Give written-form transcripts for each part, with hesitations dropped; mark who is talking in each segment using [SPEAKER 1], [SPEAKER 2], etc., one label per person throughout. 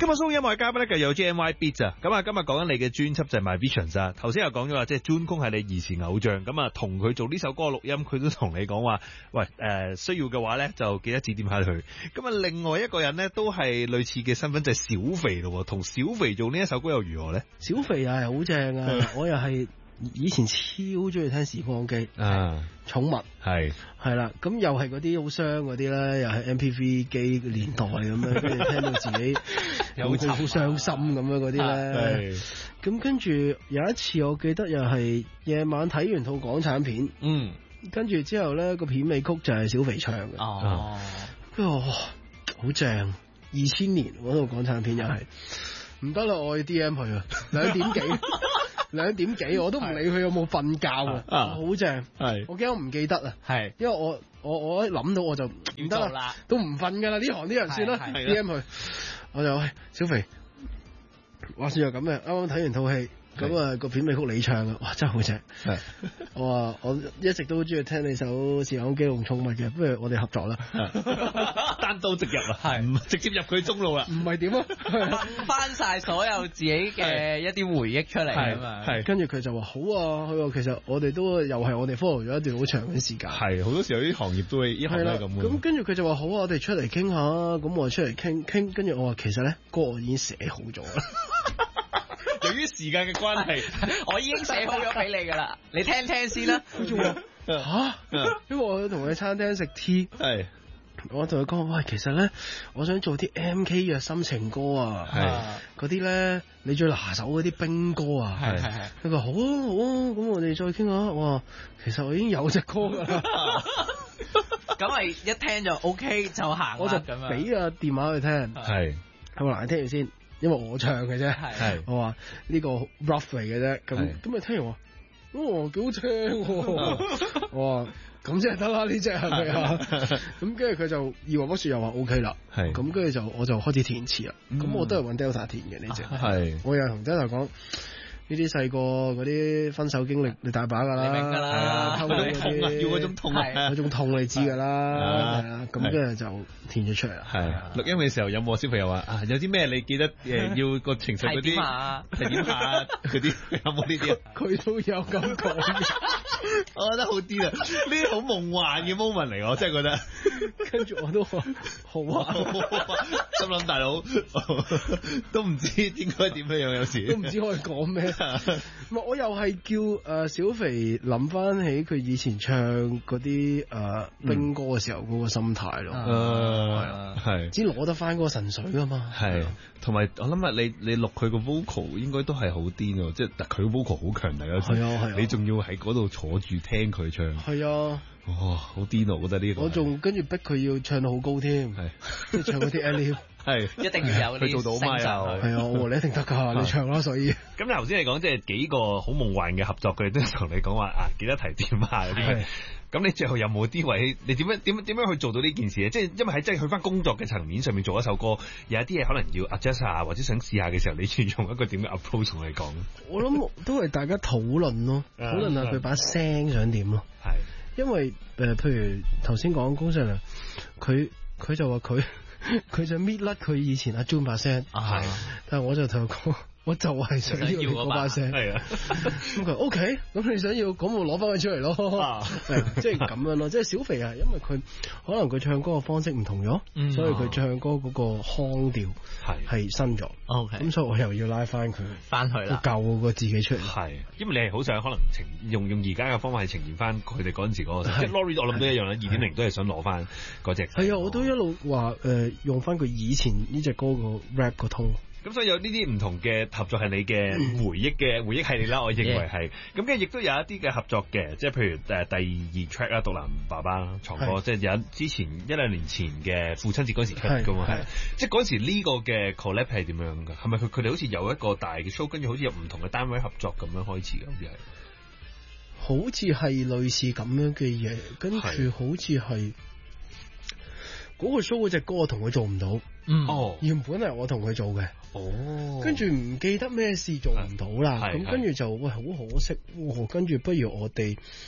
[SPEAKER 1] 日送音樂嘅嘉賓咧，繼續有 JMY Beats 啊。咁啊，今日講緊你嘅專輯就係 My Visions 啊。頭先又講咗話，即係 June Kong 係你兒時偶像。咁啊，同佢做呢首歌錄音，佢都同你講話，喂，需要嘅話咧，就記得指點下佢。咁啊，另外一個人咧，都係類似嘅身份，就係小肥咯。同小肥做呢一首歌又如何咧？
[SPEAKER 2] 小肥又係好正啊！我又係以前超中意聽時光機啊，寵物係啦，咁又係嗰啲好傷嗰啲咧，又係 MPV 機年代咁樣，跟住聽到自己有好傷心咁樣嗰啲咧。咁跟住有一次，我記得又係夜晚睇完套港產片，跟住之後咧個片尾曲就係小肥唱嘅，跟住好正。2000年嗰套港產片又係唔得啦，我要 DM 佢啊，2點幾我都唔理佢有冇瞓覺啊，好正，我驚我唔記得啊，因為我一諗到我就唔得啦，都唔瞓噶啦，呢行啲人算啦，DM 佢，我就喂小肥，話說又咁嘅，啱啱睇完套戲。咁啊個片尾曲你唱啊，哇真係好正！我話我一直都好中意聽你首《時光機動寵物》嘅，不如我哋合作啦，
[SPEAKER 1] 單刀直入啊，直接入佢中路啦，
[SPEAKER 2] 唔係點啊？
[SPEAKER 3] 掹翻晒所有自己嘅一啲回憶出嚟啊嘛，
[SPEAKER 2] 跟住佢就話好啊，佢話其實我哋都又係我哋 follow 咗一段好長嘅時間，
[SPEAKER 1] 係好多時候啲行業都係一行都係咁嘅。
[SPEAKER 2] 咁跟住佢就話好啊，我哋出嚟傾下，咁我出嚟傾，跟住我話其實咧歌我已經寫好咗啦。
[SPEAKER 1] 由於時間嘅關係，
[SPEAKER 3] 我已經寫好咗俾你噶啦，你聽聽先啦。
[SPEAKER 2] 跟住我因為我同佢餐廳食 tea，我同佢講喂，其實咧我想做啲 MK 嘅心情歌啊，嗰啲咧你最拿手嗰啲兵歌啊，佢話好啊好啊，咁我哋再傾下。哇，其實我已經有隻歌噶啦，
[SPEAKER 3] 咁咪一聽就 OK 就行，
[SPEAKER 2] 我就俾個電話佢聽，係咪嗱？你聽住先。因為我唱嘅啫，我話呢個 rough 嚟嘅啫，咁咪聽完我，幾好聽，我話咁即係得啦，呢隻係咪啊？咁跟住佢就二話不說又話 OK 啦，咁跟住我就開始填詞啦，咁我都係揾 Delta 填嘅呢隻，我又同 Delta 講。呢啲細個嗰啲分手經歷你大把噶啦，
[SPEAKER 3] 你明噶啦，
[SPEAKER 2] 偷嗰啲
[SPEAKER 1] 要嗰種痛，
[SPEAKER 2] 嗰種痛你知噶啦，係啊，咁跟住就填咗出嚟啦。
[SPEAKER 1] 錄音嘅時候有冇小朋友話啊？有啲咩你記得要個情緒嗰啲提點下嗰啲有冇呢啲啊？
[SPEAKER 2] 佢都有咁講，
[SPEAKER 1] 我覺得好啲啊！呢啲好夢幻嘅 moment 嚟，我真係覺得。
[SPEAKER 2] 跟住我都話好啊，
[SPEAKER 1] 心諗大佬都唔知應該點樣，有時
[SPEAKER 2] 都唔知可以講咩。我又係叫小肥諗翻起佢以前唱嗰啲兵歌嘅時候嗰個心態咯，係只攞得翻嗰個神水噶嘛，
[SPEAKER 1] 係同埋我諗啊，你錄佢個 vocal 應該都係好癲喎，即係但佢 vocal 好強大嗰時，係你仲要喺嗰度坐住聽佢唱，
[SPEAKER 2] 係啊。
[SPEAKER 1] 哇，好癲啊！我覺得呢個，
[SPEAKER 2] 我仲跟住逼佢要唱到好高添，即係唱嗰啲 L，
[SPEAKER 3] 係一定要有
[SPEAKER 1] 佢做到嘛又
[SPEAKER 2] 係啊，我話你一定得噶，你唱啦。所以
[SPEAKER 1] 咁你頭先你講即係幾個好夢幻嘅合作，佢哋都同你講話啊，記得提點下嗰啲。咁你最後有冇啲位？你點樣去做到呢件事咧？即係因為喺即係去翻工作嘅層面上面做一首歌，有一啲嘢可能要 adjust 下，或者想試下嘅時候，你要用一個點嘅 approach 同你講？我
[SPEAKER 2] 諗都係大家討論咯，討論下佢把聲想點咯。係。因為譬如頭先講公司人，佢就話佢就搣甩佢以前阿 June 把聲，但係我就同佢講，我就係想要嗰把聲，係啊，咁佢 OK，咁你想要，咁我攞翻佢出嚟咯，即係咁樣咯，即係小肥啊，因為佢可能佢唱歌嘅方式唔同咗，所以佢唱歌嗰個腔調係新咗，OK，咁所以我又要拉翻佢翻去啦，舊個自己出嚟，係，
[SPEAKER 1] 因為你係好想可能用而家嘅方法去呈現翻佢哋嗰陣時嗰個，即係 Laurie 我諗都一樣啦，2.0都係想攞翻嗰隻，
[SPEAKER 2] 係啊，我都一路話用翻佢以前呢隻歌個 rap 個 tone。
[SPEAKER 1] 咁所以有呢啲唔同嘅合作係你嘅回憶系列啦，我認為係。咁跟住亦都有一啲嘅合作嘅，即係譬如第二 track 啦，獨男爸爸藏歌，即係有之前1-2年前嘅父親節嗰時出㗎嘛，即係嗰時呢個嘅 collab 係點樣㗎？係咪佢哋好似有一個大嘅 show，跟住好似有唔同嘅單位合作咁樣開始嘅，好似係。
[SPEAKER 2] 好似係類似咁樣嘅嘢，跟住好似係。嗰個 show 嗰隻歌我同佢做唔到，原本係我同佢做嘅，跟住唔記得咩事做唔到啦，咁跟住就喂好可惜，跟住不如我哋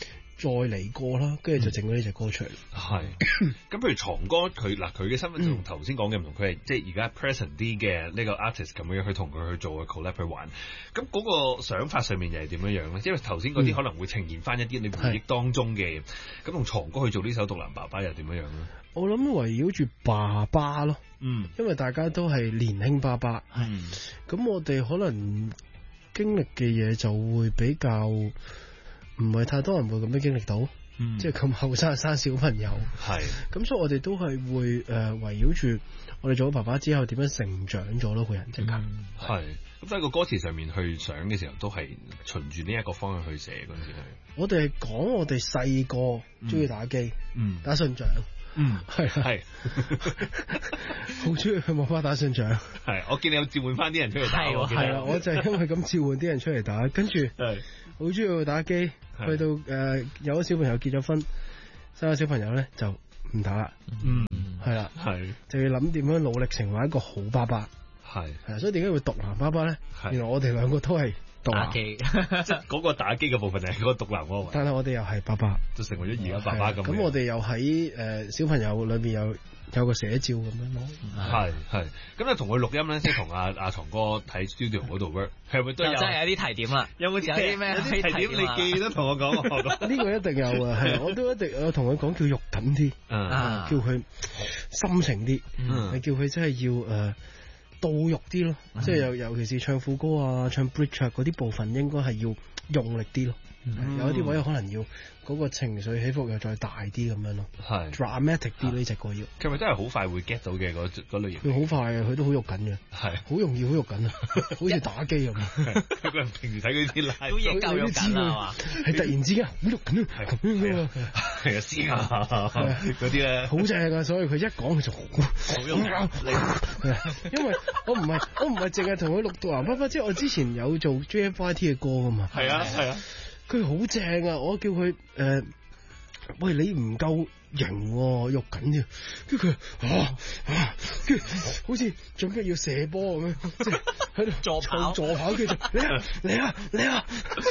[SPEAKER 2] 再嚟過啦，跟住就整咗呢隻歌出嚟。
[SPEAKER 1] 係，咁譬如床哥佢嘅身份同頭先講嘅唔同，佢係即係而家 present 啲嘅呢個 artist 咁樣去同佢去做個 collab 去玩。咁嗰個想法上面又係點樣樣咧？因為頭先嗰啲可能會呈現翻一啲你回憶當中嘅，咁同床哥去做呢首《獨男爸爸》又點樣樣咧？
[SPEAKER 2] 我諗圍繞住爸爸咯，因為大家都係年輕爸爸，咁我哋可能經歷嘅嘢就會比較唔係太多人會咁樣經歷到，即係咁後生生小朋友，咁所以我哋都係會圍繞住我哋做咗爸爸之後點樣成長咗咯，個人即刻
[SPEAKER 1] 係。咁所以個歌詞上面去想嘅時候，都係循住呢一個方向去寫嗰陣時係。
[SPEAKER 2] 我哋係講我哋細個中意打機，打信長。係好中意去網吧打信長。係，
[SPEAKER 1] 我見你有召喚翻啲人出嚟打。
[SPEAKER 2] 係啦，我就係因為咁召喚啲人出嚟打，跟住好中意去打機，去到有咗小朋友結咗婚，生咗小朋友咧就唔打啦。係啦，就要諗點樣努力成為一個好爸爸。係，所以點解會獨男爸爸咧？原來我哋兩個都係
[SPEAKER 3] 打機，
[SPEAKER 1] 即係嗰個打機嘅部分係嗰個獨男嗰個位。
[SPEAKER 2] 但係我哋又係爸爸，
[SPEAKER 1] 就成為咗而家爸爸咁。
[SPEAKER 2] 咁我哋又喺小朋友裏邊有個寫照咁樣咯。
[SPEAKER 1] 係。咁你同佢錄音咧，即係同阿床哥睇 studio 嗰度 work， 係咪都有？
[SPEAKER 3] 真係有啲提點啦。有冇啲咩提點？
[SPEAKER 1] 你記得同我講。
[SPEAKER 2] 呢個一定有啊，係我都一定有同佢講叫肉緊啲，叫佢深情啲，你叫佢真係要到肉啲咯，即係尤其是唱副歌啊、唱 bridge 嗰啲部分，應該係要用力啲咯。有一啲位可能要嗰個情緒起伏又再大啲咁樣咯。係 dramatic 啲呢隻歌要。佢咪真係好快會 get 到嘅嗰類型？佢好快啊，佢都好肉緊嘅。係好容易好肉緊啊，好似打機咁。佢平時睇嗰啲 live
[SPEAKER 3] 都亦夠肉緊啦嘛。
[SPEAKER 2] 係突然之間好肉緊，係咁樣噶嘛。係啊，試下嗰啲咧，好正啊！所以佢一講佢就好肉緊。因為我唔係淨係同佢錄獨男爸爸，即係我之前有做 JFYT 嘅歌噶嘛。係啊。佢好正啊！我叫佢喂，你唔夠型，肉緊嘅。跟住佢跟住好似準備要射波咁樣，即係喺度助跑，跟住嚟啊！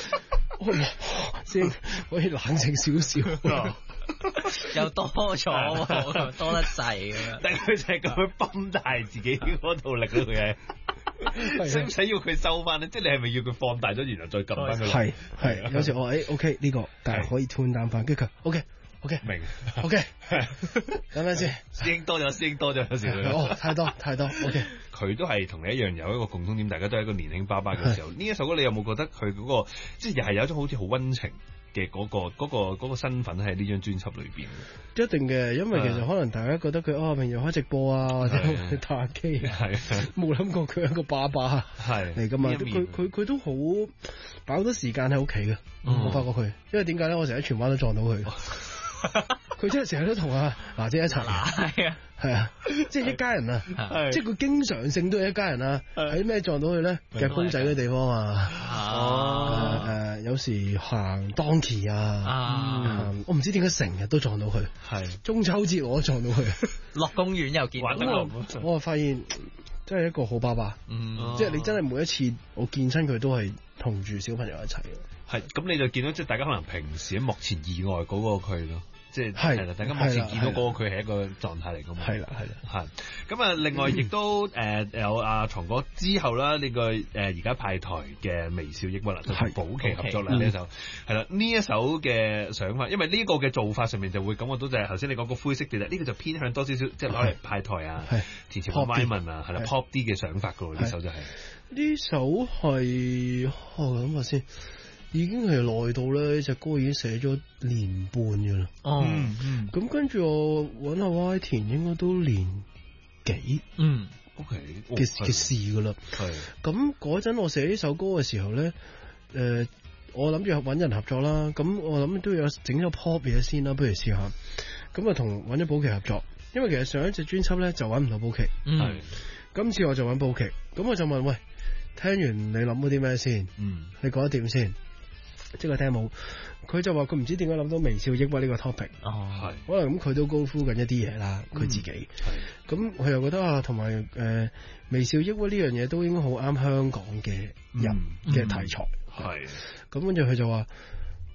[SPEAKER 2] 先可以冷靜少少。
[SPEAKER 3] 又多咗，多得滯咁樣。
[SPEAKER 1] 但佢就係咁樣泵大自己嗰套力咯，佢係使唔使要佢收翻咧？即係你係咪要佢放大咗，然後再撳翻佢？係有時我OK 呢個，但係可以 tune down 翻，跟住佢 OK 明 OK， 等陣先。師兄多咗，有時
[SPEAKER 2] 太多 OK。
[SPEAKER 1] 佢都係同你一樣有一個共通點，大家都係一個年輕爸爸嘅時候。呢一首歌你有冇覺得佢嗰個即係又係有一種好似好溫情嘅嗰個身份喺呢張專輯裏邊？
[SPEAKER 2] 一定嘅，因為其實可能大家覺得佢平時開直播啊，或者去打機，冇諗過佢係一個爸爸嚟噶嘛。佢都好擺好多時間喺屋企嘅。我發覺佢，因為點解咧？我成日喺荃灣都撞到佢。佢真係成日都同阿娜姐一齊，係啊，即係一家人啊，即係佢經常性都係一家人啊。喺咩撞到佢咧？夾公仔嗰啲地方啊，有時行 Donkey 啊，我唔知點解成日都撞到佢。係中秋節我都撞到佢，
[SPEAKER 3] 落公園又見到。
[SPEAKER 2] 我發現真係一個好爸爸。即係你真係每一次我見親佢都係同住小朋友一齊。
[SPEAKER 1] 係咁你就見到即係大家可能平時喺幕前以外嗰個佢咯。即係啦，大家目前見到嗰個佢係一個狀態嚟㗎嘛。係啦。咁啊，另外亦都有阿床哥之後啦，呢個而家派台嘅微笑抑鬱啦，就同保錡合作啦呢一首。係啦，呢一首嘅想法，因為呢個嘅做法上面就會感覺到就係頭先你講個灰色調，呢個就偏向多少少即係攞嚟派台啊，填詞 Wyman 啊，係啦 pop 啲嘅想法㗎喎，呢首就係。呢首係我諗下先。已經係耐到咧，隻歌已經寫咗年半嘅啦。咁跟住我揾下 Y 田，應該都年幾。OK 嘅事噶啦。係。咁嗰陣我寫呢首歌嘅時候咧，我諗住揾人合作啦。咁我諗都要整咗 pop 嘢先啦，不如試下。咁啊同揾咗保錡合作，因為其實上一隻專輯咧就揾唔到保錡。係。今次我就揾保錡，咁我就問喂，聽完你諗到啲咩先？你覺得點先？即係聽冇，佢就話佢唔知點解諗到微笑抑鬱呢個 topic，可能咁佢都高呼緊一啲嘢啦，佢自己，咁佢又覺得同埋微笑抑鬱呢樣嘢都應該好啱香港嘅人嘅題材，咁跟住佢就話，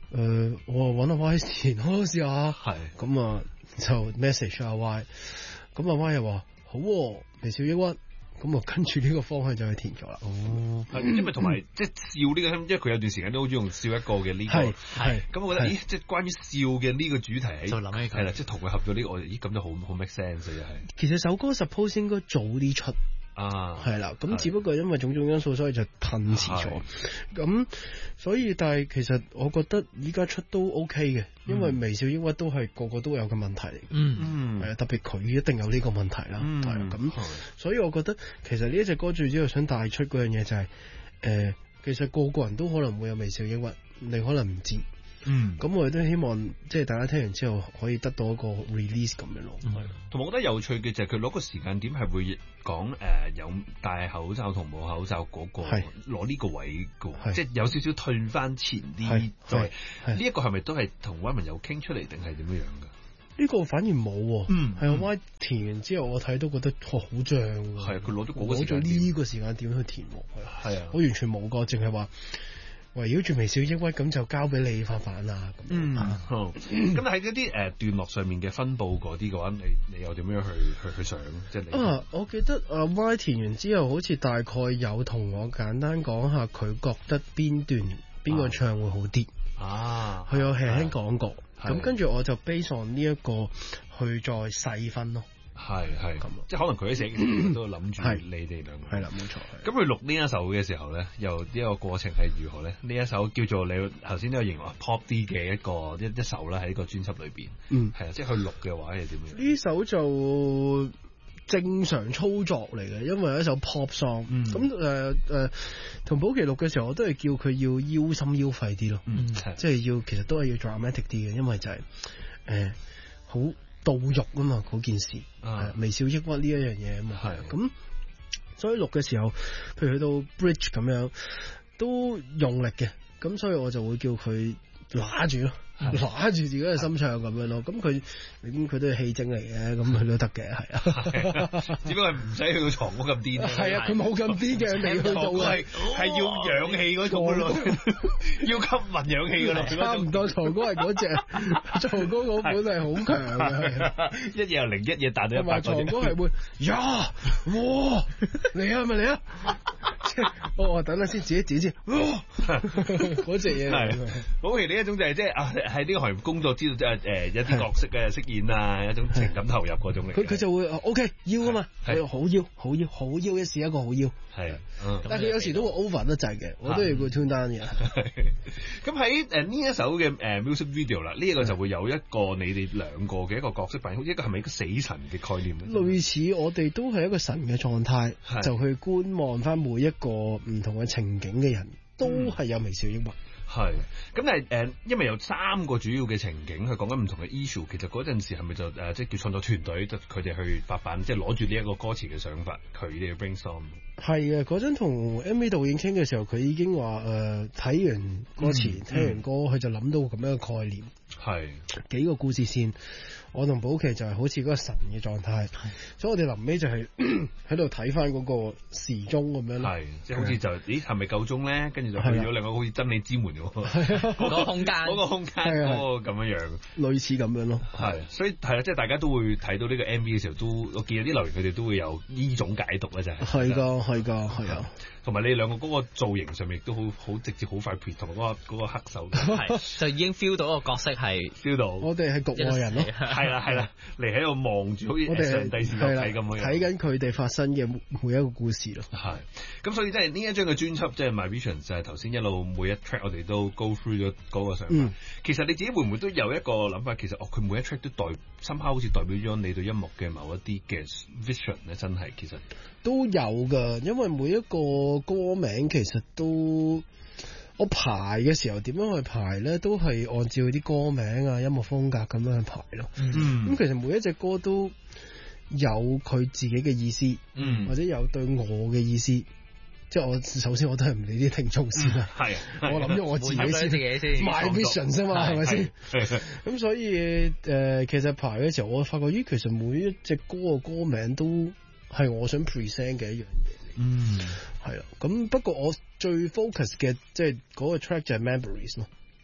[SPEAKER 2] 我揾阿 Y 前咯，試下。
[SPEAKER 1] 係。
[SPEAKER 2] 咁啊就 message 阿 Y， 咁阿 Y 又話好喎，微笑抑鬱。咁啊，跟住呢個方向就去填咗啦。
[SPEAKER 1] 因為同埋即係笑呢個，因為佢有段時間都好中意用笑一個嘅呢個。係。咁我覺得，即係關於笑嘅呢個主題，就諗起佢係啦，即係同佢合咗呢個，咁就好 make sense 又係。其
[SPEAKER 2] 實首歌 suppose 應該早啲出。係啦，咁只不過因為種種因素，所以就褪遲咗。咁所以，但係其實我覺得依家出都 OK 嘅，因為微笑抑鬱都係個個都有嘅問題嚟。係啊，特別佢一定有呢個問題啦。係咁，所以我覺得其實呢一隻歌最主要想帶出嗰樣嘢就係，其實個個人都可能會有微笑抑鬱，你可能唔知。咁我哋都希望即係大家聽完之後可以得到一個 release 咁樣咯。
[SPEAKER 1] 同埋我覺得有趣嘅就係佢攞個時間點係會講有戴口罩同冇口罩嗰個攞呢個位嘅，即係有少少退翻前啲。呢一個係咪都係同 Wyman 有傾出嚟定係點樣㗎？
[SPEAKER 2] 呢個反而冇，係啊 Y 填完之後我睇都覺得好正。
[SPEAKER 1] 係佢攞
[SPEAKER 2] 咗呢個時間點去填，係啊，我完全冇過，淨係話。圍繞住微笑抑鬱咁就交俾你發版啦。
[SPEAKER 1] 咁喺嗰啲段落上面嘅分佈嗰啲嘅話，你又點樣去想？即係你
[SPEAKER 2] 我記得Y 填完之後，好似大概有同我簡單講下佢覺得邊個唱會好啲。佢有輕輕講過，咁跟住我就 base on 呢一個去再細分咯。係咁，
[SPEAKER 1] 即係可能佢喺寫嘅時候都諗住你哋兩個。
[SPEAKER 2] 係啦，冇錯。
[SPEAKER 1] 咁佢錄呢一首嘅時候咧，又呢個過程係如何咧？呢一首叫做你頭先都有形容 pop 啲嘅一首啦，喺呢個專輯裏邊。係啊，即係佢錄嘅話係點樣？
[SPEAKER 2] 呢首就正常操作嚟嘅，因為係一首 pop song。咁同寶琪錄嘅時候，我都係叫佢要腰心腰肺啲咯。即係其實都係要 dramatic 啲嘅，因為就係好。到肉啊嘛，嗰件事，微笑抑鬱呢一樣嘢啊嘛，咁所以錄嘅時候，譬如去到 bridge 咁樣都用力嘅，咁所以我就會叫佢揦住咯。揦住自己嘅心唱咁樣咯，咁佢都係戲精嚟嘅，咁佢都得嘅，係啊。
[SPEAKER 1] 只不過唔使去到床嗰咁癲。
[SPEAKER 2] 係啊，佢冇咁癲嘅，你去到
[SPEAKER 1] 係要氧氣嗰種咯，要吸聞氧氣噶啦。
[SPEAKER 2] 差唔多，曹哥係嗰隻，曹哥嗰本係好強嘅，
[SPEAKER 1] 一嘢又零，一嘢彈到100。
[SPEAKER 2] 曹哥係會呀，哇，嚟啊，咪嚟啊！等下先，自己先，嗰隻嘢係。
[SPEAKER 1] 好奇呢一種就係即係喺呢個行業工作知道即係一啲角色嘅飾演啊，一種情感投入嗰種嚟。
[SPEAKER 2] 佢就會 OK 腰啊嘛，係好腰一時一個好腰。
[SPEAKER 1] 係，
[SPEAKER 2] 但係佢有時都會 over 得滯嘅，我都要佢 tune down 嘅。
[SPEAKER 1] 咁喺呢一首嘅music video 啦，呢一個就會有一個你哋兩個嘅一個角色扮演，一個係咪一個死神嘅概念咧？
[SPEAKER 2] 類似我哋都係一個神嘅狀態，就去觀望翻每一個唔同嘅情景嘅人，都係有微笑抑鬱。
[SPEAKER 1] 係，咁但係因為有3個主要嘅情景，佢講緊唔同嘅 issue， 其實嗰陣時係咪就即係叫創作團隊，佢哋去發版，即係攞住呢一個歌詞嘅想法，佢哋去 brainstorm。係嘅，嗰陣同 MV 導演傾嘅時候，佢已經話睇完歌詞，聽完歌，佢就諗到咁樣嘅概念，係幾個故事線。我同寶琪就係好似嗰個神嘅狀態，所以我哋臨尾就係喺度睇翻嗰個時鐘咁樣。係，即係好似就咦係咪夠鐘咧？跟住就去咗另外好似真理之門嗰個空間，嗰個空間嗰個咁樣樣，類似咁樣咯。係，所以係啦，即係大家都會睇到呢個 MV 嘅時候，都我見有啲留言佢哋都會有呢種解讀咧，就係。係㗎，係㗎，係啊。同埋你哋兩個嗰個造型上面亦都好直接，好快撇，同埋嗰個黑手係就已經 feel 到個角色係 feel 到。我哋係局外人咯，係啦，嚟喺度望住，好似上帝視角睇咁樣，睇緊佢哋發生嘅每一個故事咯。係，咁所以即係呢一張嘅專輯，即係 My Vision 就係頭先一路每一 track 我哋都 go through 咗嗰個想法。其實你自己會唔會都有一個諗法？其實佢每一 track 都深刻好似代表咗你對音樂嘅某一啲嘅 vision 咧，真係其實都有㗎，因為每一個歌名其實都我排嘅時候點樣去排咧，都係按照啲歌名啊、音樂風格咁樣去排咯。咁其實每一隻歌都有佢自己嘅意思，或者有對我嘅意思。即係我首先我都係唔理啲聽眾先啦，我諗咗我自己先，My Vision 啫嘛，係咪先？咁所以其實排嘅時候，我發覺其實每一隻歌嘅歌名都係我想 present 嘅一樣嘢。係啦。咁不過我最 focus 嘅即係嗰個 track 就係 Memories 咯。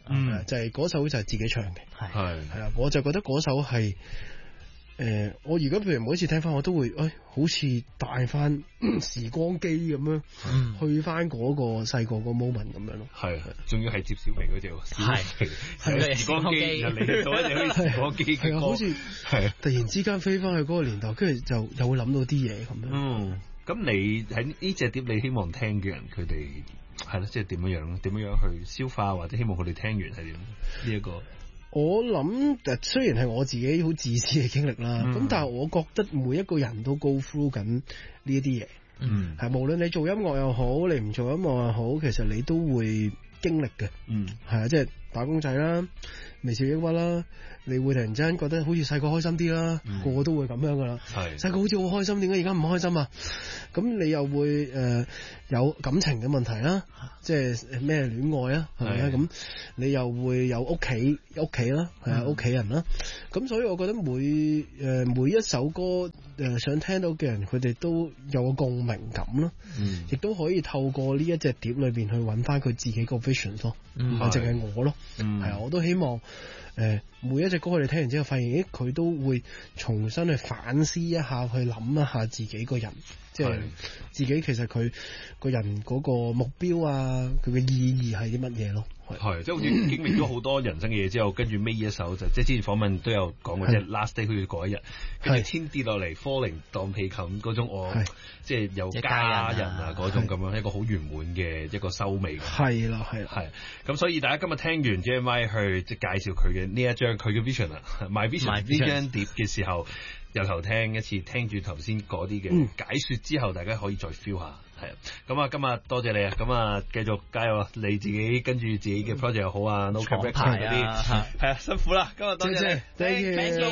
[SPEAKER 2] 就係嗰首就係自己唱嘅，係啦，我就覺得嗰首係。我而家譬如每一次聽翻，我都會好似帶翻時光機咁樣，去翻嗰個細個個 moment 咁樣咯。係，
[SPEAKER 1] 仲要係接小明嗰隻，係時光機又嚟到一隻時光機嘅歌，
[SPEAKER 2] 好似係突然之間飛翻去嗰個年代，跟住就又會諗到啲嘢咁樣。
[SPEAKER 1] 咁你喺呢隻碟，你希望聽嘅人佢哋係咯，即係點樣去消化，或者希望佢哋聽完係點呢一個？
[SPEAKER 2] 我諗，雖然係我自己好自私嘅經歷啦，咁但係我覺得每一個人都 go through 緊呢一啲嘢，係無論你做音樂又好，你唔做音樂又好，其實你都會經歷嘅，係啊，即係打工仔啦，微笑抑鬱啦，你會突然之間覺得好似細個開心啲啦，個個都會咁樣噶啦，細個好似好開心，點解而家唔開心啊？咁你又會有感情嘅問題啦，即係咩戀愛啊，係咪啊？咁你又會有屋企啦，係啊，屋企人啦。咁所以我覺得每一首歌想聽到嘅人，佢哋都有個共鳴感咯，亦都可以透過呢一隻碟裏邊去揾翻佢自己個 vision 咯，唔係淨係我咯，係啊，我都希望每一隻歌佢哋聽完之後，發現佢都會重新去反思一下，去諗一下自己個人。即係自己其實佢個人嗰個目標啊，佢嘅意義係啲乜嘢咯？
[SPEAKER 1] 係即係好似經歷咗好多人生嘅嘢之後，跟住尾一首就即係之前訪問都有講過，即係 last day 好似嗰一日，跟住天跌落嚟，falling 當被冚嗰種即係有家人啊嗰種咁樣一個好圓滿嘅一個收尾。
[SPEAKER 2] 係啦，
[SPEAKER 1] 咁所以大家今日聽完 JMY 去即係介紹佢嘅呢一張佢嘅 vision 啊，My Vision 呢張碟嘅時候。由頭聽一次，聽住頭先嗰啲嘅解說之後，大家可以再 feel 下，係啊。咁啊，今日多謝你啊，咁啊，繼續加油啊！你自己跟住自己嘅 project 又好啊，No Cap Records嗰啲，係啊，辛苦啦！今日多謝你，Thank you。